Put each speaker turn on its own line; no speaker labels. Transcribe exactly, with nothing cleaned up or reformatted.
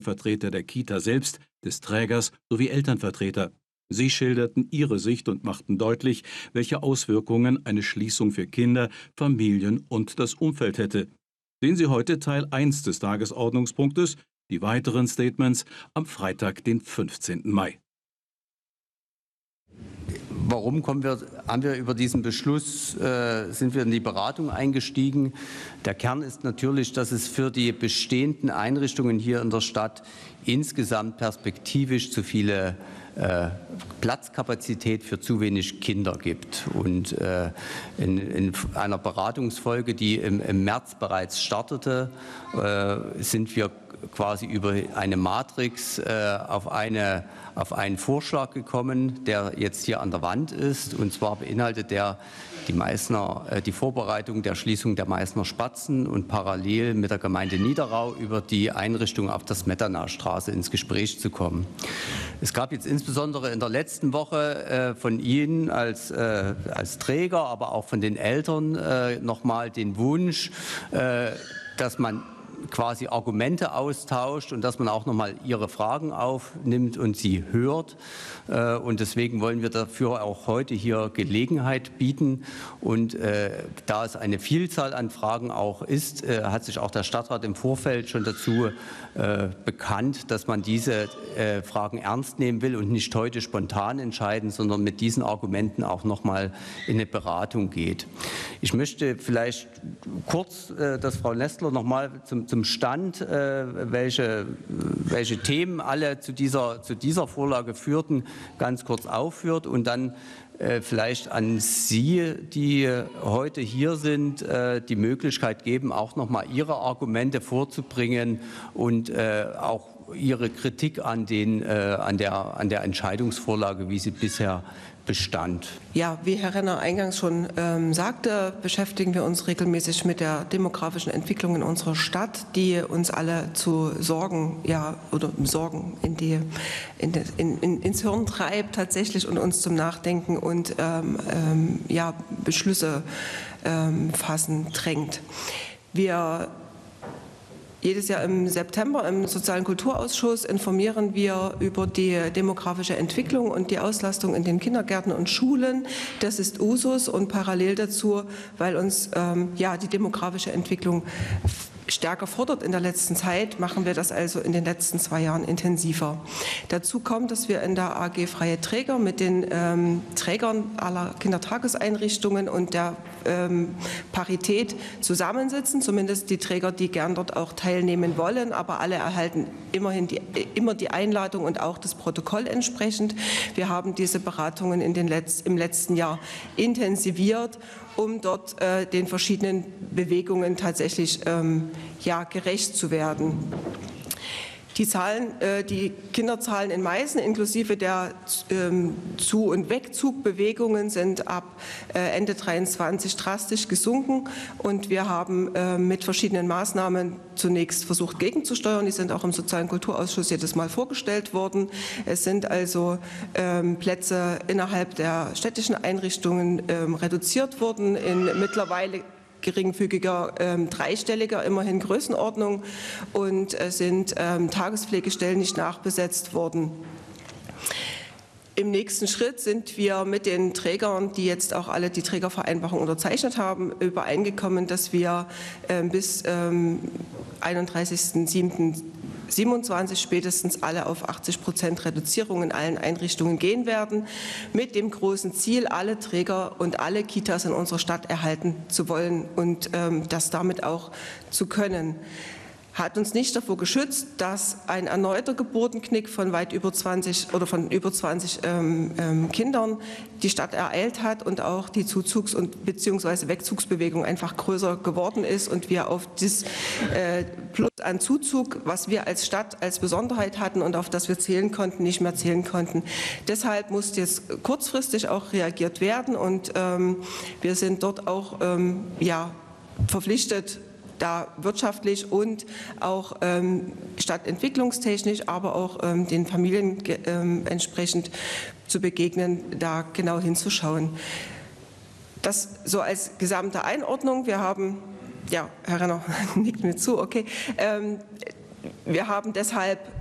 Vertreter der Kita selbst, des Trägers sowie Elternvertreter. Sie schilderten ihre Sicht und machten deutlich, welche Auswirkungen eine Schließung für Kinder, Familien und das Umfeld hätte. Sehen Sie heute Teil eins des Tagesordnungspunktes, die weiteren Statements am Freitag, den fünfzehnten Mai.
Warum kommen wir, haben wir über diesen Beschluss, äh, sind wir in die Beratung eingestiegen? Der Kern ist natürlich, dass es für die bestehenden Einrichtungen hier in der Stadt insgesamt perspektivisch zu viele äh, Platzkapazität für zu wenig Kinder gibt. Und äh, in, in einer Beratungsfolge, die im, im März bereits startete, äh, sind wir quasi über eine Matrix äh, auf, eine, auf einen Vorschlag gekommen, der jetzt hier an der Wand ist. Und zwar beinhaltet der die, Meißner, äh, die Vorbereitung der Schließung der Meißner Spatzen und parallel mit der Gemeinde Niederau über die Einrichtung auf der Smetana-Straße ins Gespräch zu kommen. Es gab jetzt insbesondere in der letzten Woche äh, von Ihnen als, äh, als Träger, aber auch von den Eltern äh, nochmal den Wunsch, äh, dass man quasi Argumente austauscht und dass man auch noch mal Ihre Fragen aufnimmt und sie hört. Und deswegen wollen wir dafür auch heute hier Gelegenheit bieten. Und äh, da es eine Vielzahl an Fragen auch ist, äh, hat sich auch der Stadtrat im Vorfeld schon dazu äh, bekannt, dass man diese äh, Fragen ernst nehmen will und nicht heute spontan entscheiden, sondern mit diesen Argumenten auch noch mal in eine Beratung geht. Ich möchte vielleicht kurz, äh, dass Frau Nestler noch mal zum zum Stand, äh, welche, welche Themen alle zu dieser, zu dieser Vorlage führten, ganz kurz aufführt und dann äh, vielleicht an Sie, die heute hier sind, äh, die Möglichkeit geben, auch noch mal Ihre Argumente vorzubringen und äh, auch Ihre Kritik an, den, äh, an, der, an der Entscheidungsvorlage, wie sie bisher bestand.
Ja, wie Herr Renner eingangs schon ähm, sagte, beschäftigen wir uns regelmäßig mit der demografischen Entwicklung in unserer Stadt, die uns alle zu Sorgen, ja, oder Sorgen in die, in, in, in, ins Hirn treibt tatsächlich und uns zum Nachdenken und ähm, ähm, ja, Beschlüsse ähm, fassen drängt. Wir Jedes Jahr im September im Sozialen Kulturausschuss informieren wir über die demografische Entwicklung und die Auslastung in den Kindergärten und Schulen. Das ist Usus und parallel dazu, weil uns ähm, ja, die demografische Entwicklung stärker fordert in der letzten Zeit, machen wir das also in den letzten zwei Jahren intensiver. Dazu kommt, dass wir in der A G Freie Träger mit den ähm, Trägern aller Kindertageseinrichtungen und der ähm, Parität zusammensitzen, zumindest die Träger, die gern dort auch teilnehmen wollen, aber alle erhalten immerhin die, immer die Einladung und auch das Protokoll entsprechend. Wir haben diese Beratungen in den Letz-, im letzten Jahr intensiviert, um dort äh, den verschiedenen Bewegungen tatsächlich ähm, ja, gerecht zu werden. Die Zahlen, äh, die Kinderzahlen in Meißen inklusive der ähm, Zu- und Wegzugbewegungen sind ab äh, Ende dreiundzwanzig drastisch gesunken und wir haben äh, mit verschiedenen Maßnahmen zunächst versucht gegenzusteuern. Die sind auch im Sozialen Kulturausschuss jedes Mal vorgestellt worden. Es sind also ähm, Plätze innerhalb der städtischen Einrichtungen ähm, reduziert worden in mittlerweile geringfügiger ähm, dreistelliger immerhin Größenordnung und äh, sind ähm, Tagespflegestellen nicht nachbesetzt worden. Im nächsten Schritt sind wir mit den Trägern, die jetzt auch alle die Trägervereinbarung unterzeichnet haben, übereingekommen, dass wir äh, bis ähm, einunddreißigsten siebten siebenundzwanzig spätestens alle auf achtzig Prozent Reduzierung in allen Einrichtungen gehen werden, mit dem großen Ziel, alle Träger und alle Kitas in unserer Stadt erhalten zu wollen und ähm, das damit auch zu können. Hat uns nicht davor geschützt, dass ein erneuter Geburtenknick von weit über zwanzig oder von über zwanzig ähm, ähm, Kindern die Stadt ereilt hat und auch die Zuzugs- und beziehungsweise Wegzugsbewegung einfach größer geworden ist und wir auf das äh, Plus an Zuzug, was wir als Stadt als Besonderheit hatten und auf das wir zählen konnten, nicht mehr zählen konnten. Deshalb musste jetzt kurzfristig auch reagiert werden und ähm, wir sind dort auch ähm, ja, verpflichtet, da wirtschaftlich und auch ähm, stadtentwicklungstechnisch, aber auch ähm, den Familien ähm, entsprechend zu begegnen, da genau hinzuschauen. Das so als gesamte Einordnung. Wir haben, ja, Herr Renner nickt mir zu, okay. Ähm, wir haben deshalb